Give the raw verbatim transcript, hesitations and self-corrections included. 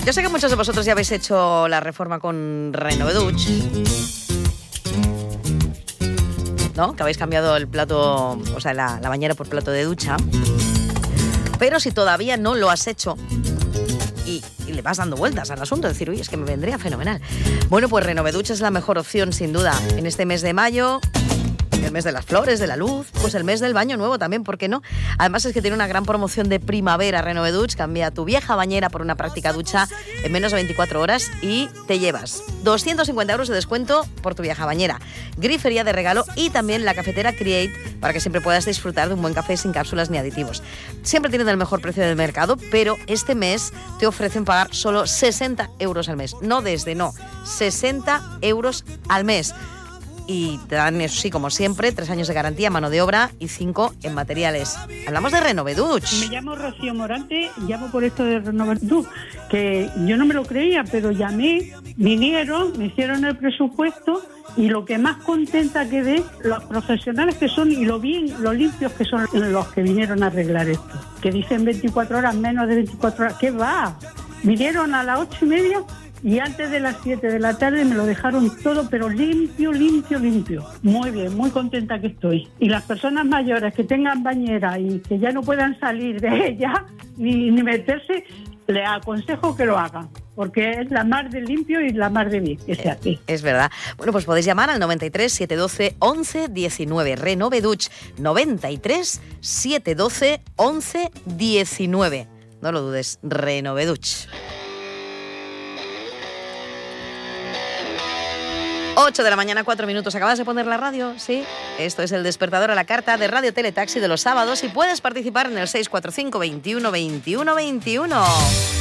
Yo sé que muchos de vosotros ya habéis hecho la reforma con Renoveduch, ¿no? Que habéis cambiado el plato, o sea, la, la bañera por plato de ducha. Pero si todavía no lo has hecho y, y le vas dando vueltas al asunto, decir, uy, es que me vendría fenomenal. Bueno, pues Renoveduch es la mejor opción, sin duda, en este mes de mayo. El mes de las flores, de la luz, pues el mes del baño nuevo también, ¿por qué no? Además es que tiene una gran promoción de primavera Renoveduch. Cambia tu vieja bañera por una práctica ducha en menos de veinticuatro horas y te llevas doscientos cincuenta euros de descuento por tu vieja bañera, grifería de regalo y también la cafetera Create para que siempre puedas disfrutar de un buen café sin cápsulas ni aditivos. Siempre tienen el mejor precio del mercado, pero este mes te ofrecen pagar solo sesenta euros al mes. No desde, no, sesenta euros al mes. Y te dan, eso sí, como siempre, tres años de garantía, mano de obra y cinco en materiales. Hablamos de Renoveduch. Me llamo Rocío Morante, llamo por esto de Renoveduch, que yo no me lo creía, pero llamé, vinieron, me hicieron el presupuesto y lo que más contenta quedé, los profesionales que son y lo bien, lo limpios que son los que vinieron a arreglar esto. Que dicen veinticuatro horas, menos de veinticuatro horas, ¿qué va? Vinieron a las ocho y media y antes de las siete de la tarde me lo dejaron todo, pero limpio, limpio, limpio. Muy bien, muy contenta que estoy. Y las personas mayores que tengan bañera y que ya no puedan salir de ella ni, ni meterse, les aconsejo que lo hagan, porque es la mar de limpio y la mar de bien que se hace. Es verdad. Bueno, pues podéis llamar al noventa y tres, setecientos doce, once diecinueve. Renoveduch, noventa y tres, setecientos doce, once diecinueve. No lo dudes, Renoveduch. ocho de la mañana, cuatro minutos. ¿Acabas de poner la radio? Sí. Esto es El Despertador a la carta de Radio Teletaxi de los sábados y puedes participar en el seis cuatro cinco, veintiuno, veintiuno, veintiuno.